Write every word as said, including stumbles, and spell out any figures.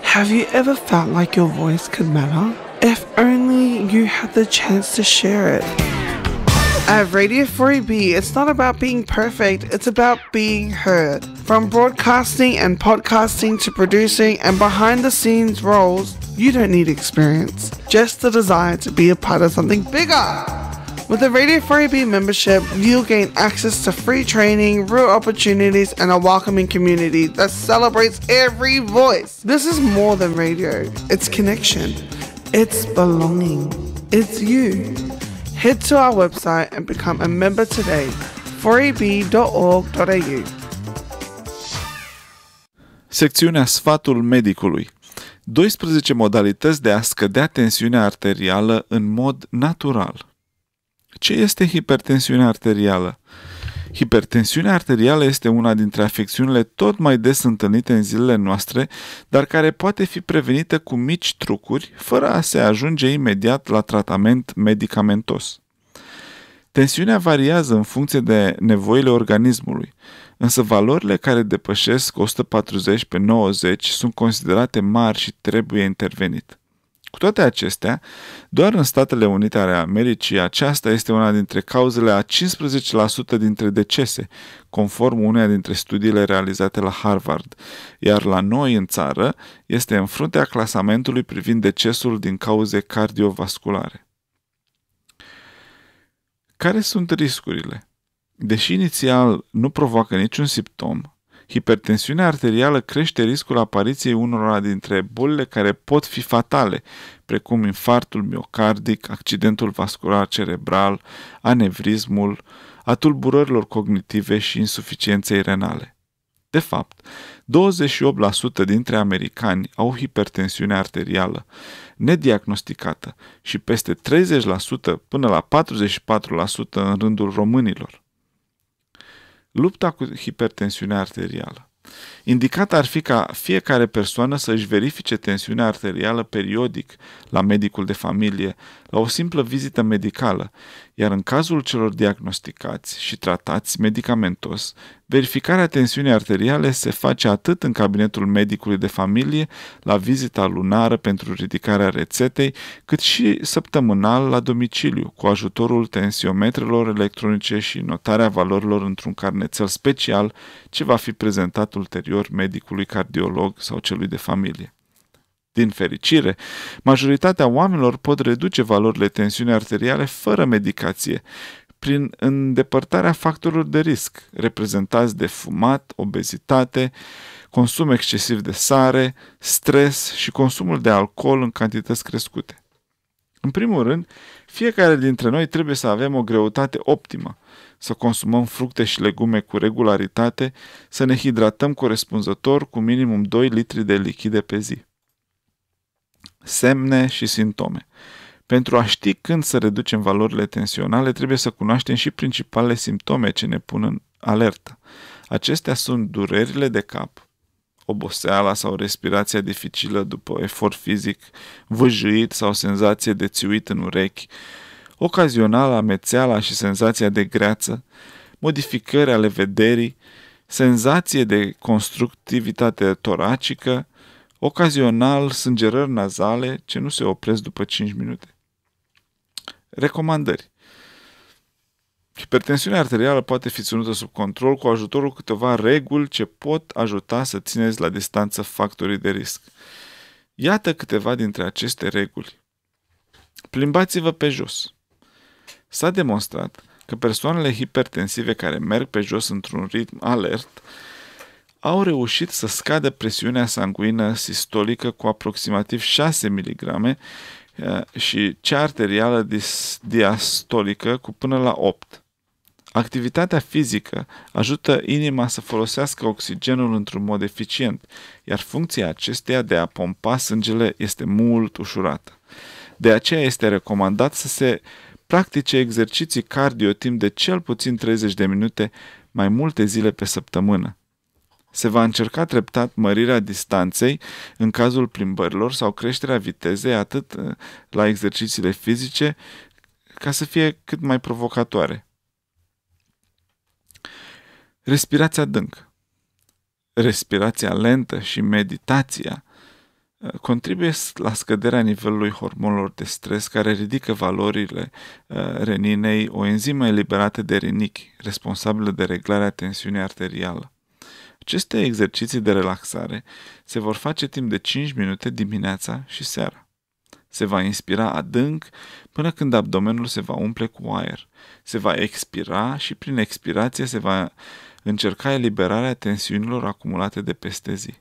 Have you ever felt like your voice could matter? If only you had the chance to share it. At Radio four A B, it's not about being perfect, it's about being heard. From broadcasting and podcasting to producing and behind the scenes roles, you don't need experience, just the desire to be a part of something bigger. With the Radio four A B membership, you'll gain access to free training, real opportunities, and a welcoming community that celebrates every voice. This is more than radio. It's connection. It's belonging. It's you. Head to our website and become a member today. four a b dot org dot a u. Secțiunea Sfatul medicului. doisprezece modalități de a scădea tensiunea arterială în mod natural. Ce este hipertensiunea arterială? Hipertensiunea arterială este una dintre afecțiunile tot mai des întâlnite în zilele noastre, dar care poate fi prevenită cu mici trucuri, fără a se ajunge imediat la tratament medicamentos. Tensiunea variază în funcție de nevoile organismului, însă valorile care depășesc o sută patruzeci pe nouăzeci sunt considerate mari și trebuie intervenit. Cu toate acestea, doar în Statele Unite ale Americii aceasta este una dintre cauzele a cincisprezece la sută dintre decese, conform uneia dintre studiile realizate la Harvard, iar la noi în țară este în fruntea clasamentului privind decesul din cauze cardiovasculare. Care sunt riscurile? Deși inițial nu provoacă niciun simptom, hipertensiunea arterială crește riscul apariției unora dintre bolile care pot fi fatale, precum infarctul miocardic, accidentul vascular cerebral, anevrismul, a tulburărilor cognitive și insuficienței renale. De fapt, douăzeci și opt la sută dintre americani au hipertensiune arterială nediagnosticată și peste treizeci la sută până la patruzeci și patru la sută în rândul românilor. Lupta cu hipertensiunea arterială. Indicat ar fi ca fiecare persoană să își verifice tensiunea arterială periodic la medicul de familie, la o simplă vizită medicală, iar în cazul celor diagnosticați și tratați medicamentos, verificarea tensiunii arteriale se face atât în cabinetul medicului de familie, la vizita lunară pentru ridicarea rețetei, cât și săptămânal la domiciliu, cu ajutorul tensiometrelor electronice și notarea valorilor într-un carnețel special ce va fi prezentat ulterior medicului cardiolog sau celui de familie. Din fericire, majoritatea oamenilor pot reduce valorile tensiunii arteriale fără medicație, prin îndepărtarea factorilor de risc, reprezentați de fumat, obezitate, consum excesiv de sare, stres și consumul de alcool în cantități crescute. În primul rând, fiecare dintre noi trebuie să avem o greutate optimă, să consumăm fructe și legume cu regularitate, să ne hidratăm corespunzător cu minimum doi litri de lichide pe zi. Semne și simptome. Pentru a ști când să reducem valorile tensionale, trebuie să cunoaștem și principalele simptome ce ne pun în alertă. Acestea sunt durerile de cap, oboseala sau respirația dificilă după efort fizic, vâjâit sau senzație de țiuit în urechi, ocazional amețeala și senzația de greață, modificări ale vederii, senzație de constructivitate toracică, ocazional sângerări nazale ce nu se opresc după cinci minute. Recomandări. Hipertensiunea arterială poate fi ținută sub control cu ajutorul câteva reguli ce pot ajuta să țineți la distanță factorii de risc. Iată câteva dintre aceste reguli. Plimbați-vă pe jos. S-a demonstrat că persoanele hipertensive care merg pe jos într-un ritm alert au reușit să scadă presiunea sanguină sistolică cu aproximativ șase miligrame și cea arterială diastolică cu până la opt. Activitatea fizică ajută inima să folosească oxigenul într-un mod eficient, iar funcția acesteia de a pompa sângele este mult ușurată. De aceea este recomandat să se practice exerciții cardio timp de cel puțin treizeci de minute mai multe zile pe săptămână. Se va încerca treptat mărirea distanței în cazul plimbărilor sau creșterea vitezei atât la exercițiile fizice ca să fie cât mai provocatoare. Respirația adâncă. Respirația lentă și meditația contribuie la scăderea nivelului hormonilor de stres care ridică valorile reninei, o enzimă eliberată de rinichi, responsabilă de reglarea tensiunii arterială. Aceste exerciții de relaxare se vor face timp de cinci minute dimineața și seara. Se va inspira adânc până când abdomenul se va umple cu aer. Se va expira și prin expirație se va încerca eliberarea tensiunilor acumulate de peste zi.